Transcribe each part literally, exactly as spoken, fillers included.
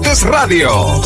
Deportes Radio.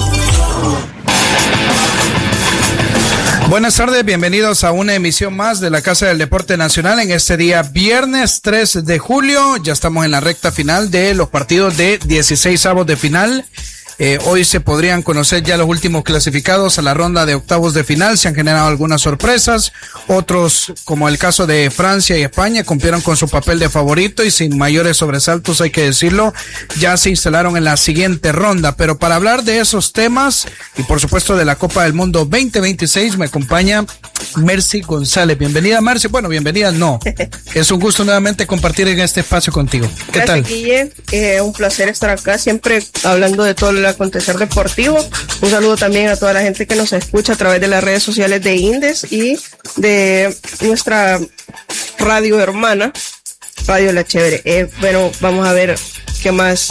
Buenas tardes, bienvenidos a una emisión más de la Casa del Deporte Nacional en este día viernes tres de julio. Ya estamos en la recta final de los partidos de dieciséis avos de final. Eh, hoy se podrían conocer ya los últimos clasificados a la ronda de octavos de final. Se han generado algunas sorpresas. Otros, como el caso de Francia y España, cumplieron con su papel de favorito y sin mayores sobresaltos, hay que decirlo, ya se instalaron en la siguiente ronda. Pero para hablar de esos temas y por supuesto de la Copa del Mundo veinte veintiséis me acompaña Mercy González. Bienvenida, Mercy. Bueno, bienvenida no. Es un gusto nuevamente compartir en este espacio contigo. ¿Qué Gracias, tal? Guille. Eh, un placer estar acá, siempre hablando de todo el acontecer deportivo. Un saludo también a toda la gente que nos escucha a través de las redes sociales de Indes y de nuestra radio hermana, Radio La Chévere. Eh, bueno, vamos a ver qué más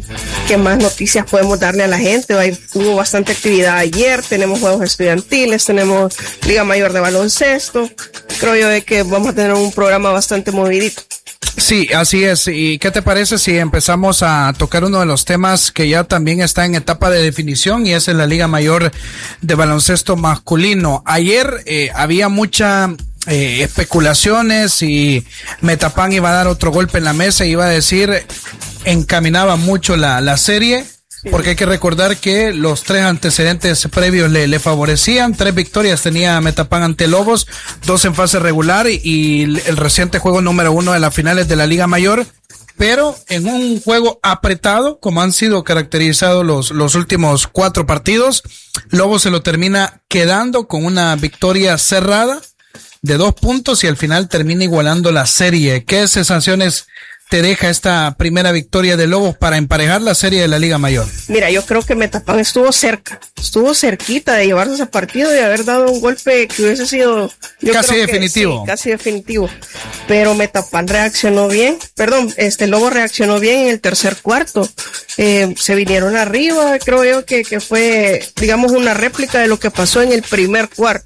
qué más noticias podemos darle a la gente. Hay, hubo bastante actividad ayer, tenemos juegos estudiantiles, tenemos Liga Mayor de baloncesto. Creo yo de que vamos a tener un programa bastante movidito. Sí, así es. ¿Y qué te parece si empezamos a tocar uno de los temas que ya también está en etapa de definición y es en la Liga Mayor de baloncesto masculino? Ayer eh, había mucha eh, especulaciones y Metapan iba a dar otro golpe en la mesa y iba a decir, encaminaba mucho la, la serie. Porque hay que recordar que los tres antecedentes previos le, le favorecían. Tres victorias tenía Metapan ante Lobos, dos en fase regular y, y el reciente juego número uno de las finales de la Liga Mayor. Pero en un juego apretado, como han sido caracterizados los, los últimos cuatro partidos, Lobos se lo termina quedando con una victoria cerrada de dos puntos y al final termina igualando la serie. ¿Qué sensaciones te deja esta primera victoria de Lobos para emparejar la serie de la Liga Mayor? Mira, yo creo que Metapan estuvo cerca, estuvo cerquita de llevarse ese partido y haber dado un golpe que hubiese sido yo casi creo definitivo. Que, sí, casi definitivo. Pero Metapan reaccionó bien, perdón, este Lobo reaccionó bien en el tercer cuarto. Eh, se vinieron arriba, creo yo que, que fue, digamos, una réplica de lo que pasó en el primer cuarto.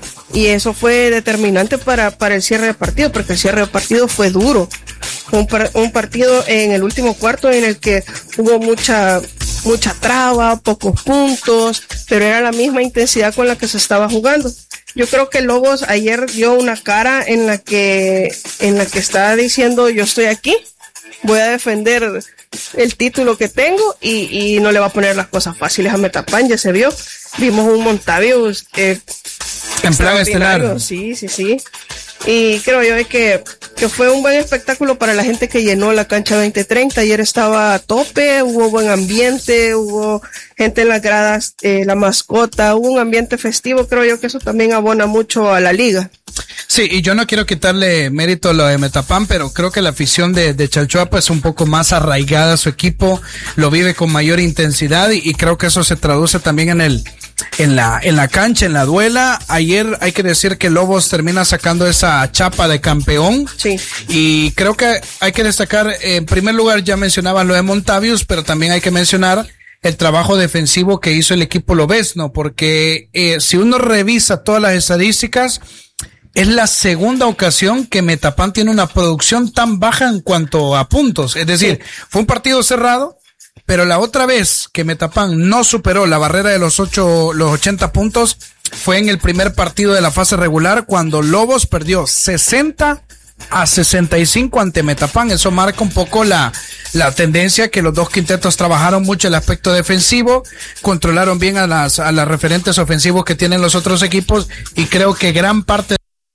Y eso fue determinante para, para el cierre de partido, porque el cierre de partido fue duro. Un, par, un partido en el último cuarto en el que hubo mucha, mucha traba, pocos puntos, pero era la misma intensidad con la que se estaba jugando. Yo creo que Lobos ayer dio una cara en la que, en la que estaba diciendo, yo estoy aquí, voy a defender el título que tengo y, y no le va a poner las cosas fáciles a Metapan, ya se vio. Vimos un Montavius eh, en plan estelar. Sí, sí, sí. Y creo yo que, que fue un buen espectáculo para la gente que llenó la cancha veinte treinta. Ayer estaba a tope, hubo buen ambiente, hubo gente en las gradas, eh, la mascota, hubo un ambiente festivo. Creo yo que eso también abona mucho a la liga. Sí, y yo no quiero quitarle mérito a lo de Metapan, pero creo que la afición de, de Chalchuapa es un poco más arraigada a su equipo, lo vive con mayor intensidad y, y creo que eso se traduce también en el en la en la cancha, en la duela. Ayer hay que decir que Lobos termina sacando esa chapa de campeón. Sí. Y creo que hay que destacar, eh, en primer lugar ya mencionaban lo de Montavius, pero también hay que mencionar el trabajo defensivo que hizo el equipo lobesno, porque eh, si uno revisa todas las estadísticas, es la segunda ocasión que Metapan tiene una producción tan baja en cuanto a puntos. Es decir, sí, fue un partido cerrado, pero la otra vez que Metapan no superó la barrera de los ocho, los ochenta puntos fue en el primer partido de la fase regular cuando Lobos perdió sesenta a sesenta y cinco ante Metapan. Eso marca un poco la, la tendencia que los dos quintetos trabajaron mucho el aspecto defensivo, controlaron bien a las, a las referentes ofensivos que tienen los otros equipos y creo que gran parte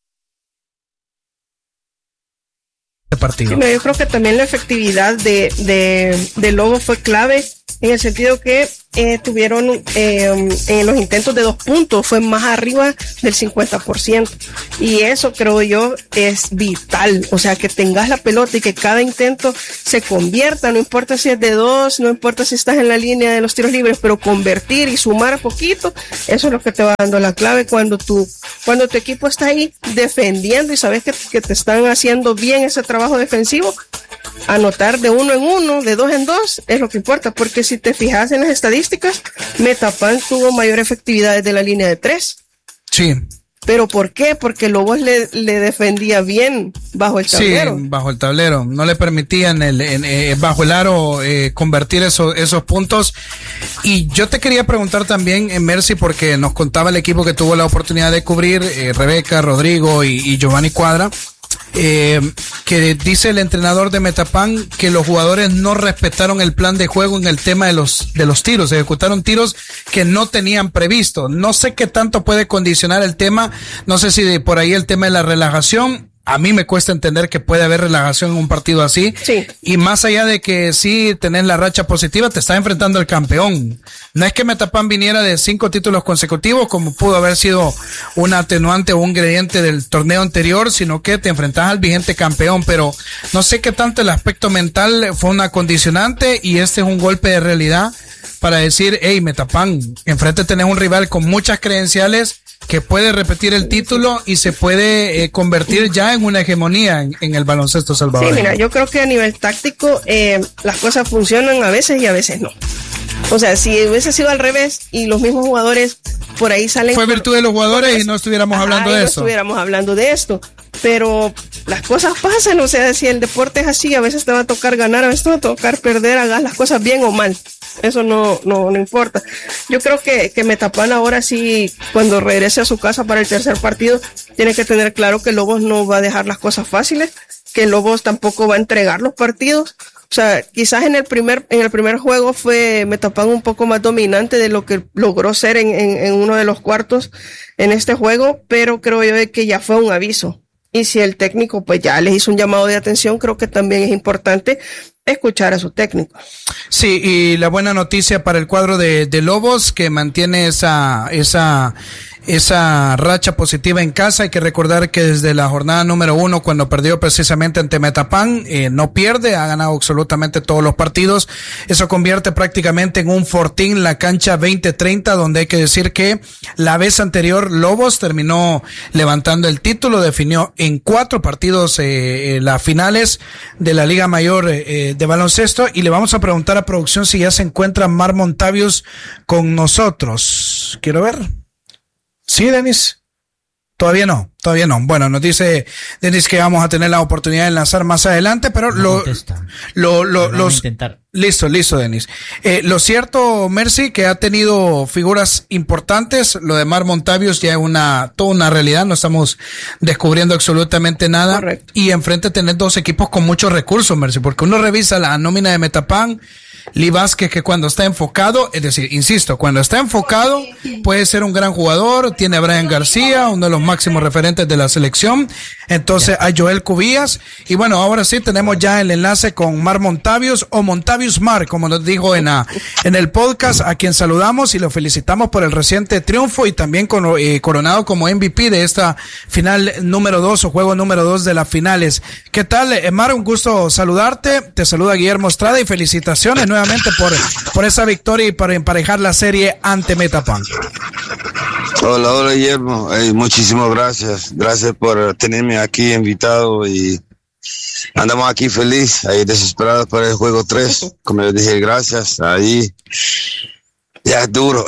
partido. Sí, no, yo creo que también la efectividad de, de, de Lobo fue clave en el sentido que eh, tuvieron eh, en los intentos de dos puntos fue más arriba del cincuenta por ciento y eso creo yo es vital, o sea que tengas la pelota y que cada intento se convierta, no importa si es de dos, no importa si estás en la línea de los tiros libres, pero convertir y sumar poquito, eso es lo que te va dando la clave cuando tu, cuando tu equipo está ahí defendiendo y sabes que, que te están haciendo bien ese trabajo defensivo. Anotar de uno en uno, de dos en dos, es lo que importa, porque si te fijas en las estadísticas, Metapan tuvo mayor efectividad desde la línea de tres. Sí, ¿Pero por qué? Porque Lobos le, le defendía bien bajo el tablero. Sí, bajo el tablero. No le permitían el, en, eh, bajo el aro eh, convertir eso, esos puntos. Y yo te quería preguntar también, eh, Mercy, porque nos contaba el equipo que tuvo la oportunidad de cubrir, eh, Rebeca, Rodrigo y, y Giovanni Cuadra, eh, que dice el entrenador de Metapan que los jugadores no respetaron el plan de juego en el tema de los de los tiros, ejecutaron tiros que no tenían previsto. No sé qué tanto puede condicionar el tema, no sé si de por ahí el tema de la relajación. A mí me cuesta entender que puede haber relajación en un partido así. Sí. Y más allá de que sí tenés la racha positiva, te está enfrentando al campeón. No es que Metapan viniera de cinco títulos consecutivos, como pudo haber sido un atenuante o un ingrediente del torneo anterior, sino que te enfrentás al vigente campeón. Pero no sé qué tanto el aspecto mental fue una condicionante y este es un golpe de realidad para decir, hey, Metapan, enfrente tenés un rival con muchas credenciales que puede repetir el título y se puede eh, convertir ya en una hegemonía en, en el baloncesto salvadoreño. Sí, mira, yo creo que a nivel táctico eh, las cosas funcionan a veces y a veces no. O sea, si hubiese sido al revés y los mismos jugadores por ahí salen... Fue virtud de los jugadores y no estuviéramos hablando de no eso. No estuviéramos hablando de esto. Pero las cosas pasan, o sea, si el deporte es así, a veces te va a tocar ganar, a veces te va a tocar perder, hagas las cosas bien o mal. Eso no, no, no importa. Yo creo que, que Metapan ahora sí, cuando regrese a su casa para el tercer partido, tiene que tener claro que Lobos no va a dejar las cosas fáciles, que Lobos tampoco va a entregar los partidos. O sea, quizás en el primer, en el primer juego fue Metapan un poco más dominante de lo que logró ser en, en, en uno de los cuartos en este juego, pero creo yo que ya fue un aviso. Y si el técnico pues ya les hizo un llamado de atención, creo que también es importante escuchar a su técnico. Sí, y la buena noticia para el cuadro de, de Lobos, que mantiene esa, esa, esa racha positiva en casa. Hay que recordar que desde la jornada número uno, cuando perdió precisamente ante Metapan, eh, no pierde, ha ganado absolutamente todos los partidos. Eso convierte prácticamente en un fortín la cancha veinte treinta, donde hay que decir que la vez anterior Lobos terminó levantando el título, definió en cuatro partidos eh, las finales de la Liga Mayor eh, de baloncesto, y le vamos a preguntar a producción si ya se encuentra Mar Montavius con nosotros. Quiero ver. ¿Sí, Denis? Todavía no, todavía no. Bueno, nos dice Denis que vamos a tener la oportunidad de lanzar más adelante, pero no lo, lo, lo, lo los, listo, listo, Denis. Eh, lo cierto, Mercy, que ha tenido figuras importantes. Lo de Mar Montavius ya es una, toda una realidad. No estamos descubriendo absolutamente nada. Correcto. Y enfrente tener dos equipos con muchos recursos, Mercy, porque uno revisa la nómina de Metapan. Lee Vázquez, que cuando está enfocado, es decir, insisto, cuando está enfocado puede ser un gran jugador, tiene a Brian García, uno de los máximos referentes de la selección, entonces a Joel Cubías, y bueno, ahora sí tenemos ya el enlace con Mar Montavius, o Montavius Mar, como nos dijo en, a, en el podcast, a quien saludamos y lo felicitamos por el reciente triunfo y también con, eh, coronado como M V P de esta final número dos o juego número dos de las finales. ¿Qué tal, eh, Mar? Un gusto saludarte, te saluda Guillermo Estrada y felicitaciones nuevamente por, por esa victoria y para emparejar la serie ante Metapan. Hola, hola Guillermo, hey, muchísimas gracias, gracias por tenerme aquí invitado y andamos aquí feliz, ahí desesperados para el juego tres, como les dije, gracias, ahí ya es duro.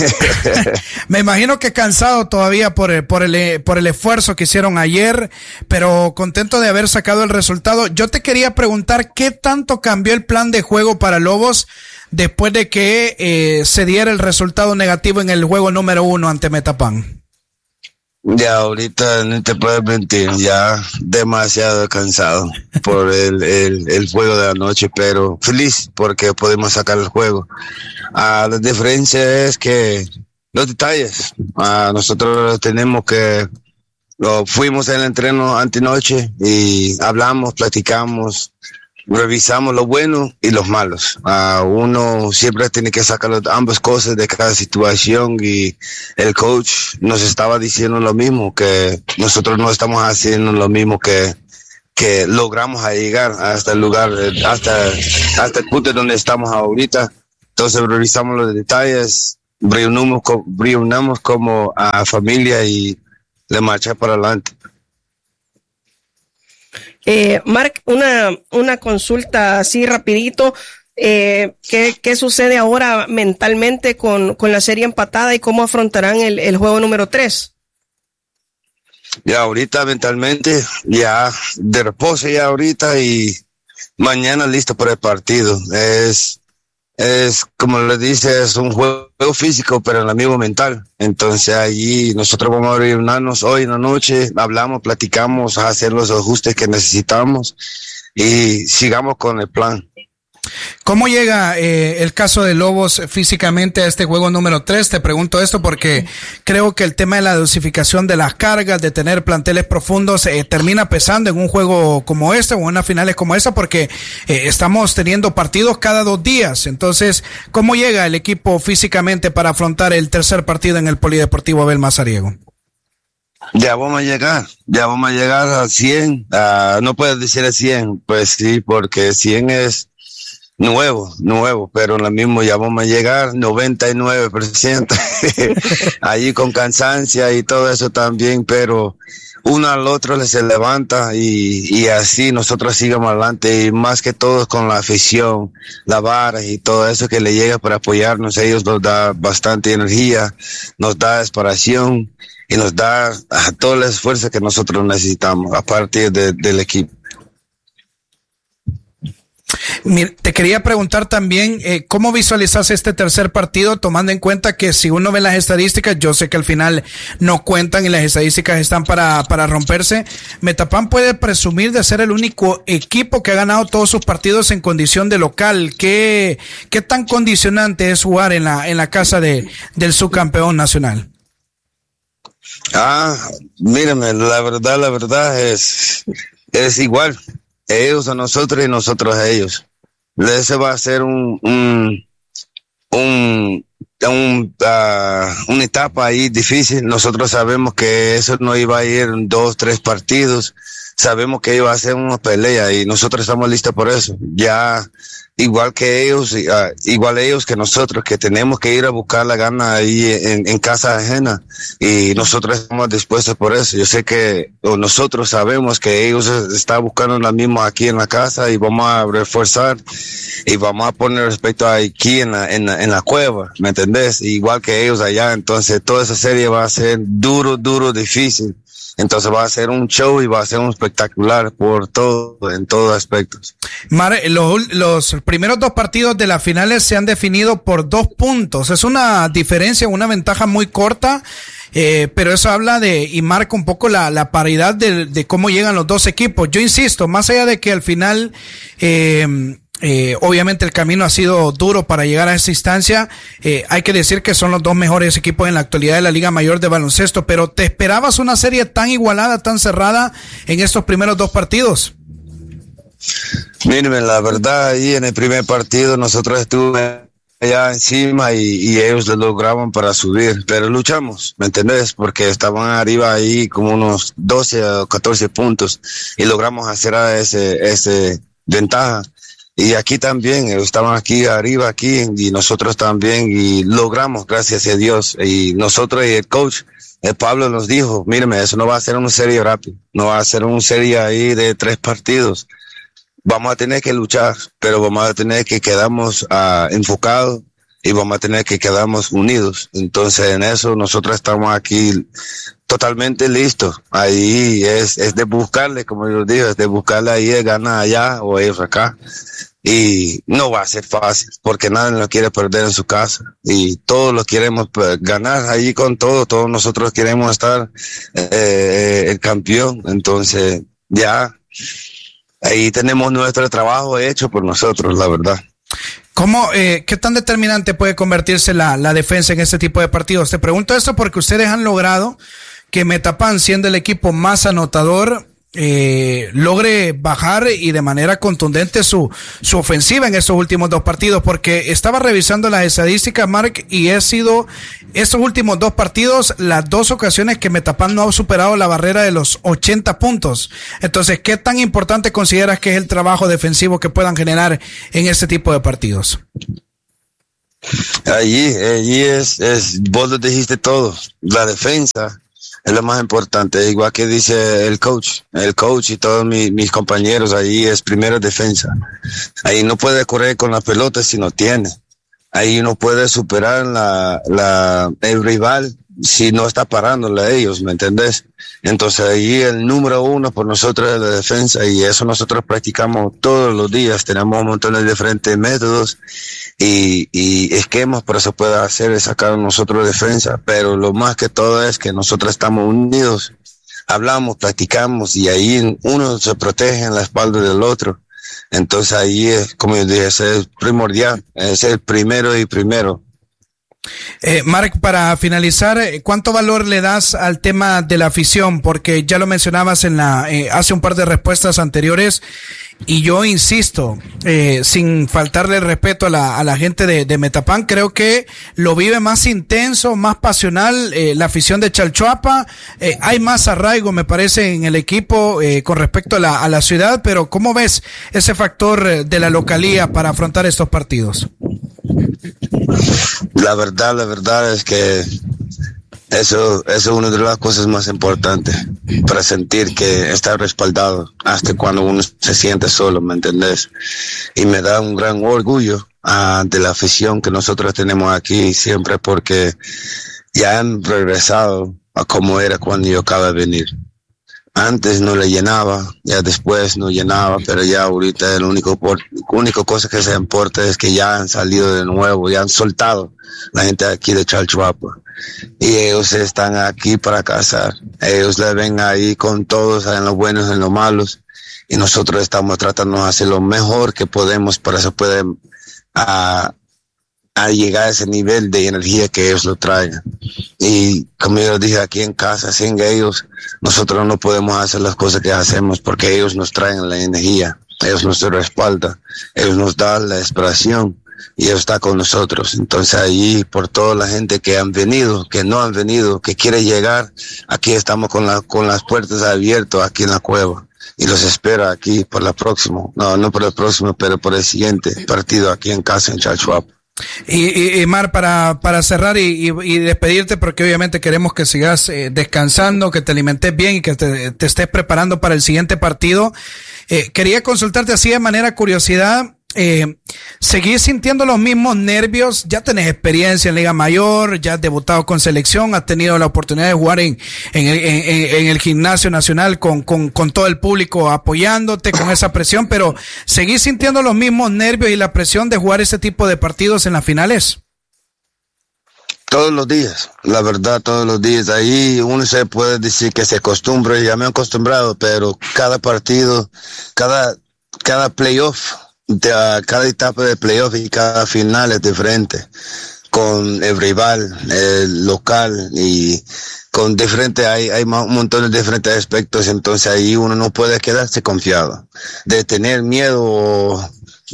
Me imagino que cansado todavía por el, por el, por el esfuerzo que hicieron ayer, pero contento de haber sacado el resultado. Yo te quería preguntar qué tanto cambió el plan de juego para Lobos después de que eh, se diera el resultado negativo en el juego número uno ante Metapan. Ya ahorita no te puedo mentir, ya demasiado cansado por el, el, el juego de anoche, pero feliz porque podemos sacar el juego. Ah, la diferencia es que los detalles, ah, nosotros tenemos que, oh, fuimos al entreno antenoche y hablamos, platicamos, revisamos lo bueno y los malos. Uh, uno siempre tiene que sacar ambas cosas de cada situación y el coach nos estaba diciendo lo mismo, que nosotros no estamos haciendo lo mismo que, que logramos a llegar hasta el lugar, hasta, hasta el punto donde estamos ahorita. Entonces revisamos los detalles, reunimos, reunamos como a familia y le marcha para adelante. Eh, Mark, una, una consulta así rapidito. Eh, ¿qué, ¿Qué sucede ahora mentalmente con, con la serie empatada y cómo afrontarán el, el juego número tres? Ya ahorita mentalmente, ya de reposo ya ahorita y mañana listo para el partido. Es, es como le dice, es un juego físico, pero el amigo mental. Entonces allí nosotros vamos a reunirnos hoy en la noche, hablamos, platicamos, hacer los ajustes que necesitamos y sigamos con el plan. ¿Cómo llega eh, el caso de Lobos físicamente a este juego número tres? Te pregunto esto porque creo que el tema de la dosificación de las cargas, de tener planteles profundos, eh, termina pesando en un juego como este o en unas finales como esta, porque eh, estamos teniendo partidos cada dos días. Entonces, ¿cómo llega el equipo físicamente para afrontar el tercer partido en el Polideportivo Abel Mazariego? Ya vamos a llegar, ya vamos a llegar a cien, uh, no puedes decir a cien, pues sí, porque cien es nuevo, nuevo, pero lo mismo ya vamos a llegar noventa y nueve por ciento allí con cansancio y todo eso también, pero uno al otro se levanta y, y así nosotros sigamos adelante y más que todo con la afición, la vara y todo eso que le llega para apoyarnos, ellos nos da bastante energía, nos da inspiración y nos da a todo el esfuerzo que nosotros necesitamos a partir de, del equipo. Mira, te quería preguntar también, eh, ¿cómo visualizas este tercer partido, tomando en cuenta que si uno ve las estadísticas, yo sé que al final no cuentan y las estadísticas están para, para romperse? Metapan puede presumir de ser el único equipo que ha ganado todos sus partidos en condición de local. ¿Qué, qué tan condicionante es jugar en la, en la casa de, del subcampeón nacional? Ah, mírame, la verdad, la verdad es, es igual. Ellos a nosotros y nosotros a ellos. Ese va a ser un, un, un, un uh, una etapa ahí difícil. Nosotros sabemos que eso no iba a ir en dos, tres partidos. Sabemos que iba a ser una pelea y nosotros estamos listos por eso. Ya igual que ellos, uh, igual ellos que nosotros, que tenemos que ir a buscar la gana ahí en, en casa ajena y nosotros estamos dispuestos por eso. Yo sé que o nosotros sabemos que ellos están buscando la misma aquí en la casa y vamos a reforzar y vamos a poner respeto aquí en la, en la, en la cueva, ¿me entendés? Igual que ellos allá, entonces toda esa serie va a ser duro, duro, difícil. Entonces va a ser un show y va a ser un espectacular por todo, en todos aspectos. Mar, los, los primeros dos partidos de las finales se han definido por dos puntos. Es una diferencia, una ventaja muy corta, eh, pero eso habla de y marca un poco la, la paridad de, de cómo llegan los dos equipos. Yo insisto, más allá de que al final... Eh, Eh, obviamente el camino ha sido duro para llegar a esa instancia, eh, hay que decir que son los dos mejores equipos en la actualidad de la Liga Mayor de Baloncesto, pero ¿te esperabas una serie tan igualada, tan cerrada en estos primeros dos partidos? Miren, la verdad, ahí en el primer partido nosotros estuvimos allá encima y, y ellos lo lograban para subir, pero luchamos, ¿me entendés? Porque estaban arriba ahí como unos doce o catorce puntos y logramos hacer a ese, ese ventaja. Y aquí también, estaban aquí arriba, aquí, y nosotros también, y logramos, gracias a Dios. Y nosotros y el coach, el Pablo nos dijo, míreme, eso no va a ser una serie rápida, no va a ser una serie ahí de tres partidos. Vamos a tener que luchar, pero vamos a tener que quedarnos uh, enfocados y vamos a tener que quedarnos unidos. Entonces, en eso nosotros estamos aquí totalmente listos. Ahí es, es de buscarle, como yo digo, es de buscarle ahí, de ganar allá o ellos acá. Y no va a ser fácil, porque nadie lo quiere perder en su casa. Y todos lo queremos ganar ahí con todo. Todos nosotros queremos estar eh, el campeón. Entonces, ya, ahí tenemos nuestro trabajo hecho por nosotros, la verdad. ¿Cómo, eh, qué tan determinante puede convertirse la, la defensa en este tipo de partidos? Te pregunto esto porque ustedes han logrado que Metapan, siendo el equipo más anotador, eh, logre bajar y de manera contundente su, su ofensiva en estos últimos dos partidos, porque estaba revisando las estadísticas, Mark, y ha sido estos últimos dos partidos las dos ocasiones que Metapan no ha superado la barrera de los ochenta puntos. Entonces, ¿qué tan importante consideras que es el trabajo defensivo que puedan generar en este tipo de partidos? Allí, allí es, es, vos lo dijiste todo, la defensa es lo más importante, igual que dice el coach, el coach y todos mis, mis compañeros, ahí es primero defensa. Ahí no puede correr con la pelota si no tiene. Ahí no puede superar la, la, el rival si no está parándole a ellos, ¿me entendés? Entonces ahí el número uno por nosotros es la defensa, y eso nosotros practicamos todos los días. Tenemos un montón de diferentes métodos y, y esquemas para se pueda hacer es sacar nosotros defensa, pero lo más que todo es que nosotros estamos unidos, hablamos, practicamos, y ahí uno se protege en la espalda del otro. Entonces ahí es, como yo dije, ese es primordial, es el primero y primero. Eh, Mark, para finalizar, ¿cuánto valor le das al tema de la afición? Porque ya lo mencionabas en la eh, hace un par de respuestas anteriores, y yo insisto, eh, sin faltarle el respeto a la, a la gente de, de Metapán, creo que lo vive más intenso, más pasional eh, la afición de Chalchuapa. Eh, hay más arraigo, me parece, en el equipo eh, con respecto a la, a la ciudad, pero ¿cómo ves ese factor de la localía para afrontar estos partidos? La verdad, la verdad es que eso, eso es una de las cosas más importantes para sentir que está respaldado hasta cuando uno se siente solo, ¿me entendés? Y me da un gran orgullo uh, de la afición que nosotros tenemos aquí siempre, porque ya han regresado a como era cuando yo acabo de venir. Antes no le llenaba, ya después no llenaba, pero ya ahorita el único, por, único cosa que se importa es que ya han salido de nuevo, ya han soltado la gente aquí de Chalchuapa. Y ellos están aquí para casar. Ellos le ven ahí con todos, en los buenos y en los malos. Y nosotros estamos tratando de hacer lo mejor que podemos para que se pueda a, a llegar a ese nivel de energía que ellos lo traigan. Y como yo dije, aquí en casa, sin ellos, nosotros no podemos hacer las cosas que hacemos, porque ellos nos traen la energía, ellos nos respaldan, ellos nos dan la inspiración, y ellos están con nosotros. Entonces ahí, por toda la gente que han venido, que no han venido, que quiere llegar, aquí estamos con, la, con las puertas abiertas aquí en la cueva, y los espero aquí por la próxima, no, no por el próximo, pero por el siguiente partido aquí en casa en Chalchuapa. Y, y, y Mar, para, para cerrar y, y, y despedirte, porque obviamente queremos que sigas eh, descansando, que te alimentes bien y que te, te estés preparando para el siguiente partido, eh, quería consultarte así de manera curiosidad. Eh, ¿seguís sintiendo los mismos nervios? Ya tenés experiencia en Liga Mayor, ya has debutado con selección, has tenido la oportunidad de jugar en, en, el, en, en el gimnasio nacional con, con, con todo el público apoyándote, con esa presión, pero ¿seguís sintiendo los mismos nervios y la presión de jugar este tipo de partidos en las finales? Todos los días, la verdad, todos los días. Ahí uno se puede decir que se acostumbra, ya me he acostumbrado, pero cada partido, cada, cada playoff, de cada etapa de playoff y cada final es diferente, con el rival, el local, y con diferente, hay, hay un montón de diferentes aspectos. Entonces ahí uno no puede quedarse confiado, de tener miedo o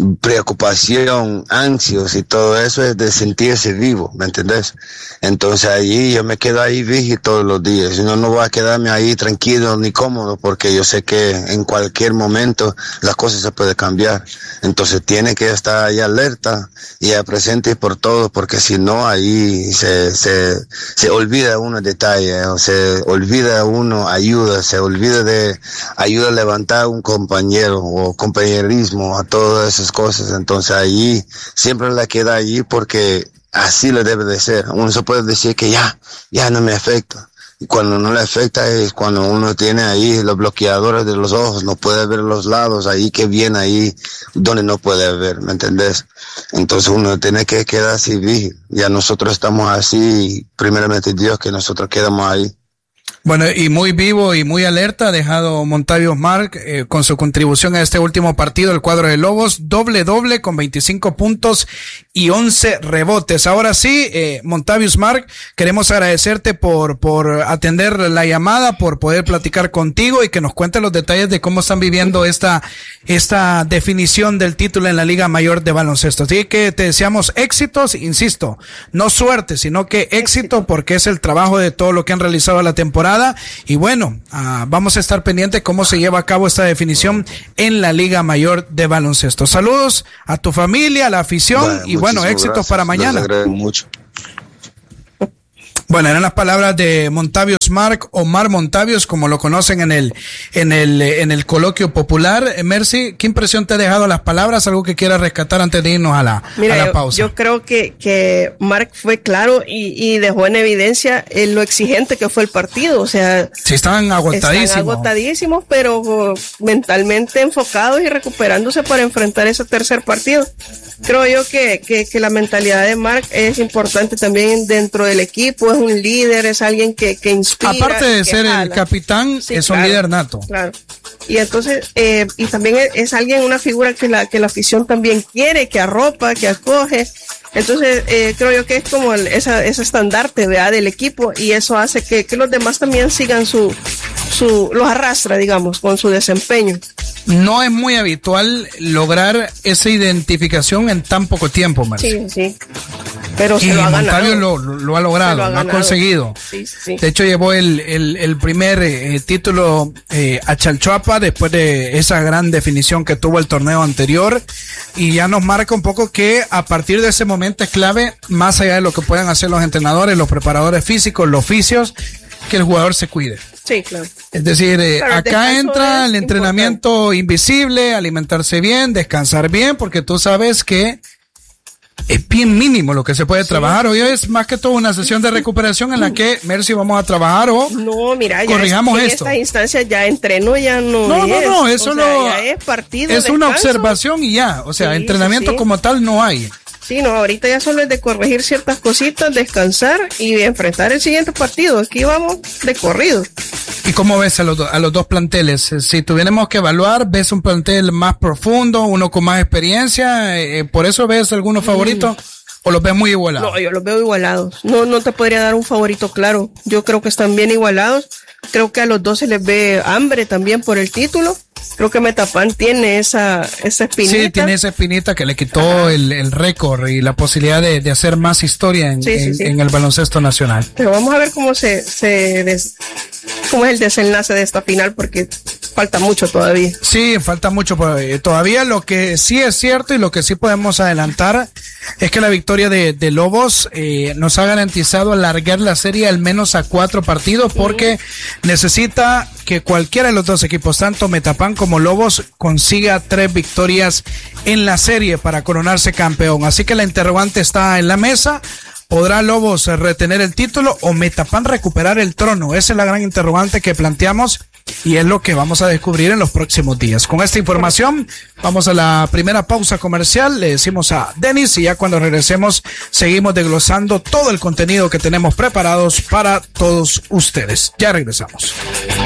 preocupación, ansios y todo eso, es de sentirse vivo, ¿me entendés? Entonces ahí yo me quedo ahí vigil todos los días, y no, no voy a quedarme ahí tranquilo ni cómodo, porque yo sé que en cualquier momento las cosas se pueden cambiar. Entonces tiene que estar ahí alerta y presente por todo, porque si no ahí se, se, se olvida uno detalle, o se olvida uno ayuda, se olvida de ayuda a levantar un compañero o compañerismo, a todas esas cosas. Entonces ahí siempre la queda allí, porque así lo debe de ser. Uno se puede decir que ya, ya no me afecta. Y cuando no le afecta es cuando uno tiene ahí los bloqueadores de los ojos, no puede ver los lados, ahí que viene ahí donde no puede ver, ¿me entendés? Entonces uno tiene que quedar así vigil. Ya nosotros estamos así, primeramente Dios, que nosotros quedamos ahí. Bueno, y muy vivo y muy alerta ha dejado Montavious Mark eh, con su contribución a este último partido, el cuadro de Lobos, doble doble con veinticinco puntos y once rebotes. Ahora sí, eh, Montavious Mark, queremos agradecerte por, por atender la llamada, por poder platicar contigo y que nos cuentes los detalles de cómo están viviendo esta, esta definición del título en la Liga Mayor de Baloncesto. Así que te deseamos éxitos, insisto, no suerte, sino que éxito, porque es el trabajo de todo lo que han realizado la temporada. Y bueno, uh, vamos a estar pendientes cómo se lleva a cabo esta definición en la Liga Mayor de Baloncesto. Saludos a tu familia, a la afición, bueno, y bueno, éxitos gracias. Para mañana. Les agradezco mucho. Bueno, eran las palabras de Montavious Mark, Omar Montavious, como lo conocen en el, en el, en el coloquio popular. Mercy, ¿qué impresión te ha dejado las palabras? ¿Algo que quieras rescatar antes de irnos a la, Mira, a la yo, pausa? Yo creo que, que Mark fue claro y, y dejó en evidencia eh, lo exigente que fue el partido. O sea, sí, estaban agotadísimos. Están agotadísimos, pero uh, mentalmente enfocados y recuperándose para enfrentar ese tercer partido. Creo yo que, que, que la mentalidad de Mark es importante también dentro del equipo. Es un líder, es alguien que, que inspira. Aparte de ser jala. el capitán, sí, es claro, un líder nato. Claro. Y entonces, eh, y también es, es alguien, una figura que la, que la afición también quiere, que arropa, que acoge. Entonces, eh, creo yo que es como el, esa, ese estandarte, ¿verdad?, del equipo, y eso hace que, que los demás también sigan su, su, los arrastra, digamos, con su desempeño. No es muy habitual lograr esa identificación en tan poco tiempo, Marcia. Sí, sí. Pero se y lo ha Montavious ganado. Lo, lo ha logrado, lo ha, lo ha conseguido. Sí, sí. De hecho, llevó el, el, el primer eh, título eh, a Chalchuapa después de esa gran definición que tuvo el torneo anterior, y ya nos marca un poco que a partir de ese momento es clave, más allá de lo que puedan hacer los entrenadores, los preparadores físicos, los fisios, que el jugador se cuide. Sí, claro. Es decir, eh, claro, acá entra el entrenamiento importante. Invisible, alimentarse bien, descansar bien, porque tú sabes que es bien mínimo lo que se puede sí. trabajar. Hoy es más que todo una sesión de recuperación en la que, Mercy, vamos a trabajar o no, mira, ya corrijamos es, esto. En esta instancia ya entreno, ya no No, es. no, no, eso o no sea, ya es partido, es descanso. una observación y ya, o sea, sí, entrenamiento sí. como tal no hay. Sí, no, ahorita ya solo es de corregir ciertas cositas, descansar y enfrentar el siguiente partido. Aquí vamos de corrido. ¿Y cómo ves a los, a los dos planteles? Si tuviéramos que evaluar, ¿ves un plantel más profundo, uno con más experiencia? Eh, ¿Por eso ves algunos favoritos? Mm. ¿O los ves muy igualados? No, yo los veo igualados. No, no te podría dar un favorito claro. Yo creo que están bien igualados. Creo que a los dos se les ve hambre también por el título. Creo que Metapan tiene esa, esa espinita. Sí, tiene esa espinita que le quitó el, el récord y la posibilidad de, de hacer más historia en, sí, en, sí, sí. en el baloncesto nacional. Pero vamos a ver cómo se, se des, cómo es el desenlace de esta final, porque falta mucho todavía. Sí, falta mucho todavía. Lo que sí es cierto y lo que sí podemos adelantar es que la victoria de, de Lobos eh, nos ha garantizado alargar la serie al menos a cuatro partidos, porque sí. necesita que cualquiera de los dos equipos, tanto Metapan como Lobos, consiga tres victorias en la serie para coronarse campeón. Así que la interrogante está en la mesa. ¿Podrá Lobos retener el título o Metapan recuperar el trono? Esa es la gran interrogante que planteamos y es lo que vamos a descubrir en los próximos días. Con esta información vamos a la primera pausa comercial. Le decimos a Denis y ya cuando regresemos seguimos desglosando todo el contenido que tenemos preparados para todos ustedes. Ya regresamos.